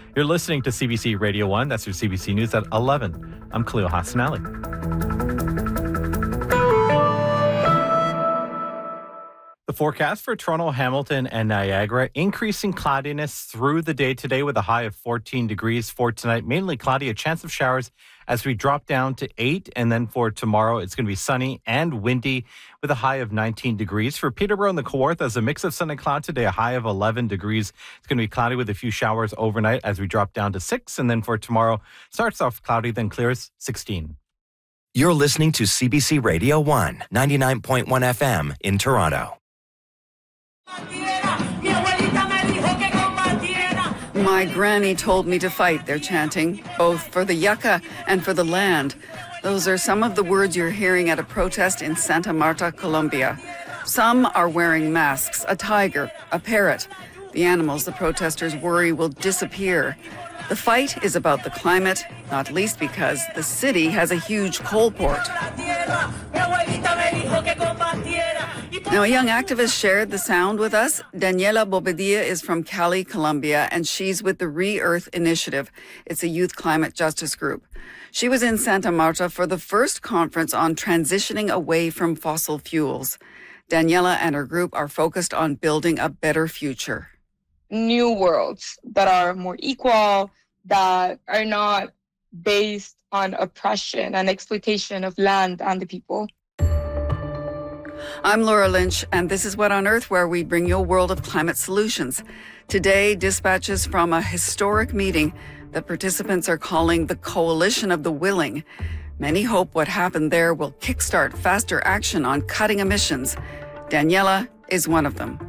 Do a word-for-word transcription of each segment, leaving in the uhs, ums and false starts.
You're listening to C B C Radio one. That's your C B C News at eleven. I'm Khalil Hassan Ali. The forecast for Toronto, Hamilton, and Niagara, increasing cloudiness through the day today with a high of fourteen degrees. For tonight, mainly cloudy, a chance of showers as we drop down to eight. And then for tomorrow, it's going to be sunny and windy with a high of nineteen degrees. For Peterborough and the Kawarthas, a mix of sun and cloud today, a high of eleven degrees. It's going to be cloudy with a few showers overnight as we drop down to six. And then for tomorrow, starts off cloudy, then clears, sixteen. You're listening to C B C Radio one, ninety-nine point one F M in Toronto. My granny told me to fight, they're chanting, both for the yucca and for the land. Those are some of the words you're hearing at a protest in Santa Marta, Colombia. Some are wearing masks, a tiger, a parrot. The animals the protesters worry will disappear. The fight is about the climate, not least because the city has a huge coal port. Now, a young activist shared the sound with us. Daniela Bobadilla is from Cali, Colombia, and she's with the Re-Earth Initiative. It's a youth climate justice group. She was in Santa Marta for the first conference on transitioning away from fossil fuels. Daniela and her group are focused on building a better future. New worlds that are more equal, that are not based on oppression and exploitation of land and the people. I'm Laura Lynch, and this is What on Earth, where we bring you a world of climate solutions. Today, dispatches from a historic meeting that participants are calling the Coalition of the Willing. Many hope what happened there will kickstart faster action on cutting emissions. Daniela is one of them.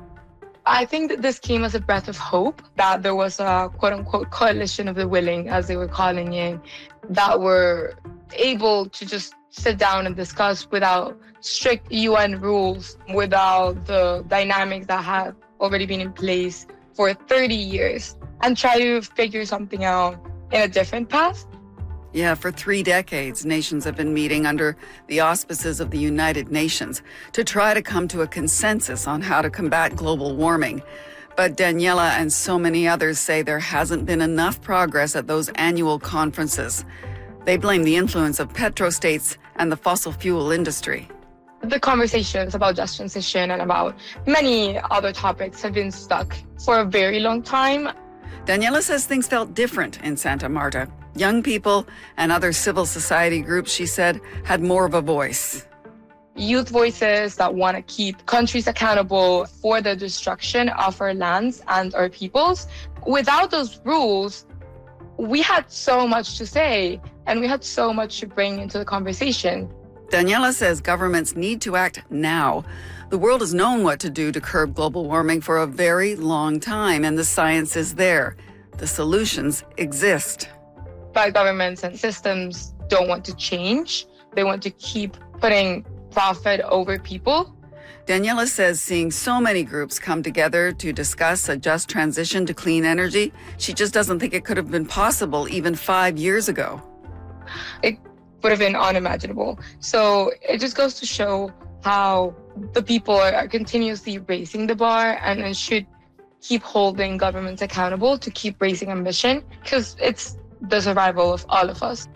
I think that this came as a breath of hope, that there was a quote-unquote coalition of the willing, as they were calling it, that were able to just sit down and discuss without strict U N rules, without the dynamics that have already been in place for thirty years, and try to figure something out in a different path. Yeah, for three decades, nations have been meeting under the auspices of the United Nations to try to come to a consensus on how to combat global warming. But Daniela and so many others say there hasn't been enough progress at those annual conferences. They blame the influence of petrostates and the fossil fuel industry. The conversations about just transition and about many other topics have been stuck for a very long time. Daniela says things felt different in Santa Marta. Young people and other civil society groups, she said, had more of a voice. Youth voices that want to keep countries accountable for the destruction of our lands and our peoples. Without those rules, we had so much to say and we had so much to bring into the conversation. Daniela says governments need to act now. The world has known what to do to curb global warming for a very long time, and the science is there. The solutions exist. But governments and systems don't want to change. They want to keep putting profit over people. Daniela says seeing so many groups come together to discuss a just transition to clean energy, she just doesn't think it could have been possible even five years ago. It would have been unimaginable. So it just goes to show how the people are continuously raising the bar and, and should keep holding governments accountable to keep raising ambition, because it's the survival of all of us.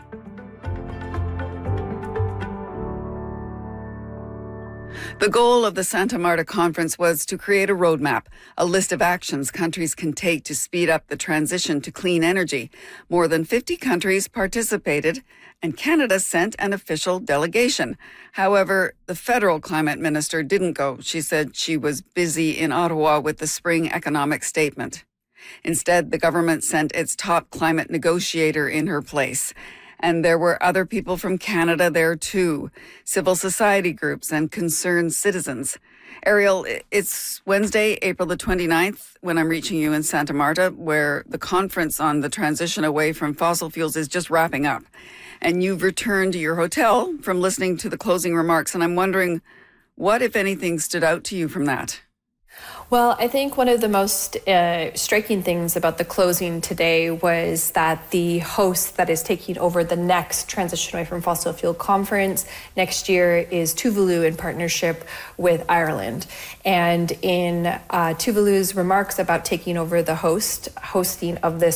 The goal of the Santa Marta conference was to create a roadmap, a list of actions countries can take to speed up the transition to clean energy. More than fifty countries participated, and Canada sent an official delegation. However, the federal climate minister didn't go. She said she was busy in Ottawa with the spring economic statement. Instead, the government sent its top climate negotiator in her place. And there were other people from Canada there too, civil society groups and concerned citizens. Ariel, it's Wednesday, April the twenty-ninth, when I'm reaching you in Santa Marta, where the conference on the transition away from fossil fuels is just wrapping up. And you've returned to your hotel from listening to the closing remarks, and I'm wondering what, if anything, stood out to you from that? Well, I think one of the most uh, striking things about the closing today was that the host that is taking over the next Transition Away from Fossil Fuel conference next year is Tuvalu in partnership with Ireland. And in uh, Tuvalu's remarks about taking over the host hosting of this